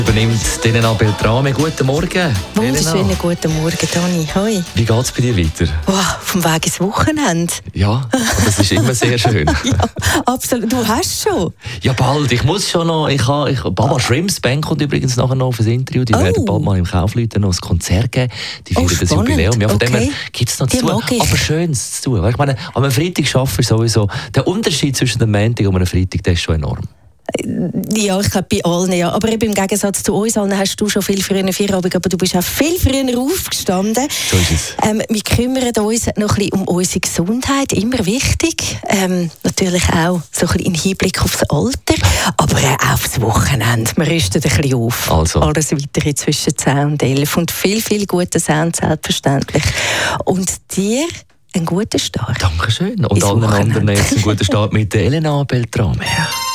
Übernimmt Elena Beltrame. Guten Morgen. Wunderschönen guten Morgen, Dani. Hoi. Wie geht es bei dir weiter? Wow, vom Weg ins Wochenende. Ja, das ist immer sehr schön. Ja, absolut. Du hast schon. Ja, bald. Ich muss schon noch. Baba Shrimps Band kommt übrigens nachher noch auf ein Interview. Die werden bald mal im Kaufleuten noch ein Konzert geben. Die feiern das Jubiläum. Ja, von dem her gibt es noch zu tun. Aber Schönes zu tun. Ich meine, an einem Freitag arbeiten sowieso. Der Unterschied zwischen dem Montag und einem Freitag, der ist schon enorm. Ja, ich glaube bei allen, ja. Aber eben im Gegensatz zu uns allen hast du schon viel früher Feierabend, aber du bist auch viel früher aufgestanden. So ist es. Wir kümmern uns noch ein bisschen um unsere Gesundheit, immer wichtig. Natürlich auch so ein bisschen im Hinblick aufs Alter, aber auch aufs Wochenende. Wir rüsten ein bisschen auf. Also. Alles weitere zwischen 10 und 11 und viel guten Sound, selbstverständlich. Und dir einen guten Start. Dankeschön. Und allen anderen jetzt einen guten Start mit Elena Beltrame.